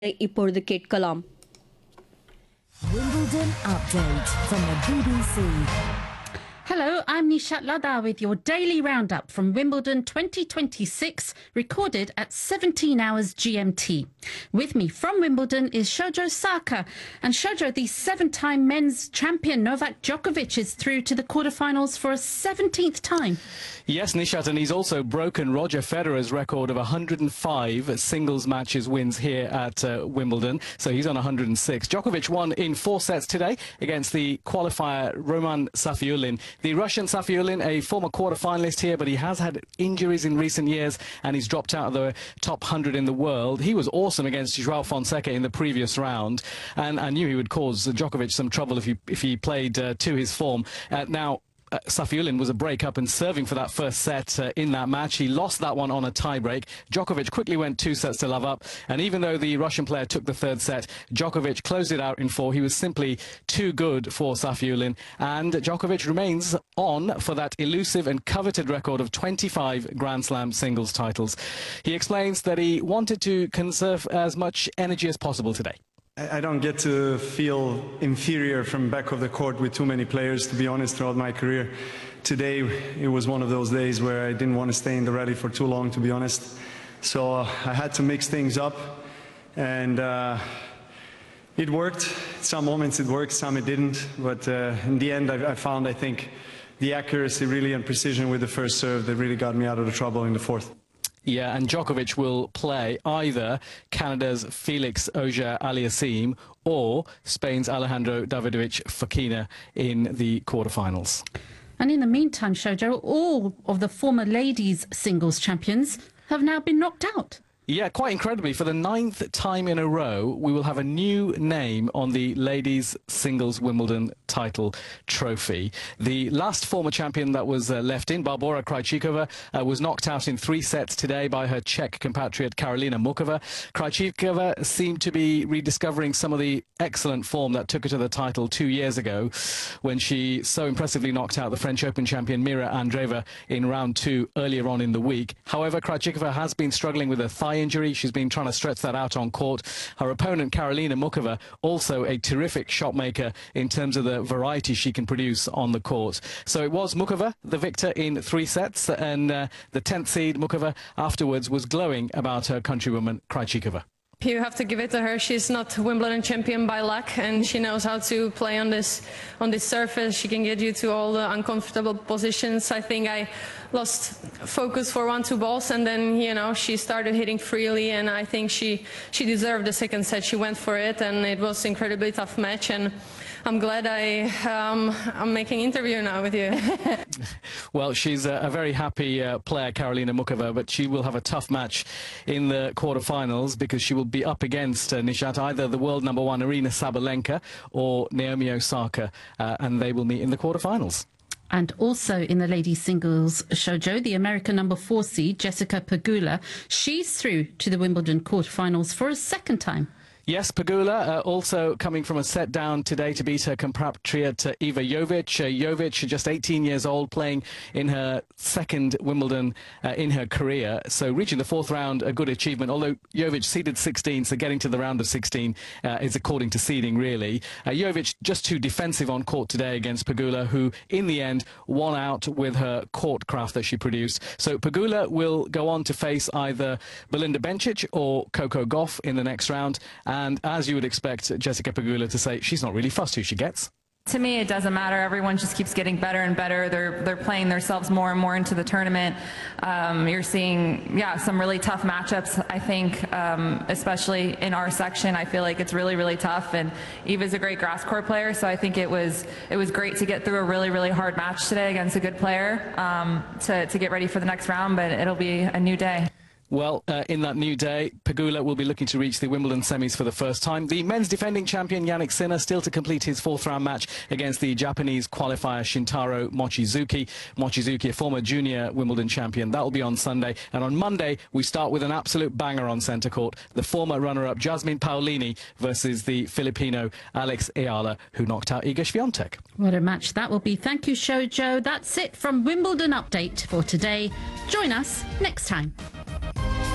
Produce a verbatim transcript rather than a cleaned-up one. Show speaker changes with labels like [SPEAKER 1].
[SPEAKER 1] இப்பொழுது கேட்கலாம்.
[SPEAKER 2] Wimbledon update from the B B C.
[SPEAKER 3] Hello, I'm Nishat Lada with your daily roundup from Wimbledon twenty twenty-six, recorded at seventeen hours G M T. With me from Wimbledon is Shojo Saka. And Shojo, the seven-time men's champion Novak Djokovic is through to the quarterfinals for a seventeenth time.
[SPEAKER 4] Yes, Nishat, and he's also broken Roger Federer's record of one hundred five singles matches wins here at uh, Wimbledon. So he's on one hundred six. Djokovic won in four sets today against the qualifier Roman Safiullin. The Russian Safiullin, a former quarter-finalist here, but he has had injuries in recent years and he's dropped out of the top one hundred in the world. He was awesome against Joao Fonseca in the previous round, and I knew he would cause Djokovic some trouble if he, if he played uh, to his form. Uh, now, Uh, Safiullin was a break-up and serving for that first set uh, in that match. He lost that one on a tie-break. Djokovic quickly went two sets to love up, and even though the Russian player took the third set, Djokovic closed it out in four. He was simply too good for Safiullin, and Djokovic remains on for that elusive and coveted record of twenty-five Grand Slam singles titles. He explains that he wanted to conserve as much energy as possible today.
[SPEAKER 5] I don't get to feel inferior from back of the court with too many players, to be honest, throughout my career. Today, it was one of those days where I didn't want to stay in the rally for too long, to be honest. So uh, I had to mix things up, and uh, it worked. Some moments it worked, some it didn't. But uh, in the end, I, I found, I think, the accuracy really and precision with the first serve that really got me out of the trouble in the fourth.
[SPEAKER 4] Yeah, and Djokovic will play either Canada's Felix Auger-Aliassime or Spain's Alejandro Davidovich Fokina in the quarterfinals.
[SPEAKER 3] And in the meantime, Shojo, all of the former ladies singles champions have now been knocked out.
[SPEAKER 4] Yeah, quite incredibly, for the ninth time in a row, we will have a new name on the ladies' singles Wimbledon title trophy. The last former champion that was uh, left in, Barbora Krejcikova, uh, was knocked out in three sets today by her Czech compatriot Karolina Mukova. Krejcikova seemed to be rediscovering some of the excellent form that took her to the title two years ago when she so impressively knocked out the French Open champion Mira Andreeva in round two earlier on in the week. However, Krejcikova has been struggling with a thigh injury. She's been trying to stretch that out on court. Her opponent, Karolina Mukova, also a terrific shot maker in terms of the variety she can produce on the court. So it was Mukova, the victor in three sets, and uh, the tenth seed, Mukova, afterwards was glowing about her countrywoman, Krejcikova.
[SPEAKER 6] You have to give it to her. She's not Wimbledon champion by luck, and she knows how to play on this on this surface. She can get you to all the uncomfortable positions. I think I lost focus for one, two balls, and then you know she started hitting freely, and I think she she deserved the second set. She went for it, and it was an incredibly tough match. And I'm glad I um, I'm making interview now with you.
[SPEAKER 4] Well, she's a, a very happy uh, player, Karolina Mukova, but she will have a tough match in the quarterfinals because she will be up against uh, Nishat, either the world number one Aryna Sabalenka or Naomi Osaka, uh, and they will meet in the quarterfinals.
[SPEAKER 3] And also in the ladies singles, Shojo, the American number four seed, Jessica Pegula, she's through to the Wimbledon quarterfinals for a second time.
[SPEAKER 4] Yes, Pegula uh, also coming from a set down today to beat her compatriot uh, Iva Jovic. Uh, Jovic, just eighteen years old, playing in her second Wimbledon uh, in her career. So reaching the fourth round, a good achievement. Although Jovic seeded sixteen, so getting to the round of sixteen uh, is according to seeding, really. Uh, Jovic just too defensive on court today against Pegula, who in the end won out with her court craft that she produced. So Pegula will go on to face either Belinda Bencic or Coco Gauff in the next round. And as you would expect Jessica Pegula to say, she's not really fussed who she gets.
[SPEAKER 7] To me, it doesn't matter. Everyone just keeps getting better and better. They're they're playing themselves more and more into the tournament. Um, you're seeing, yeah, some really tough matchups. I think, um, especially in our section, I feel like it's really really tough. And Eva's a great grass court player, so I think it was it was great to get through a really really hard match today against a good player um, to to get ready for the next round. But it'll be a new day.
[SPEAKER 4] Well, uh, in that new day, Pegula will be looking to reach the Wimbledon semis for the first time. The men's defending champion, Jannik Sinner, still to complete his fourth round match against the Japanese qualifier Shintaro Mochizuki. Mochizuki, a former junior Wimbledon champion. That will be on Sunday. And on Monday, we start with an absolute banger on centre court. The former runner-up, Jasmine Paolini, versus the Filipino Alex Ayala, who knocked out Iga Swiatek.
[SPEAKER 3] What a match that will be. Thank you, Shojo. That's it from Wimbledon Update for today. Join us next time.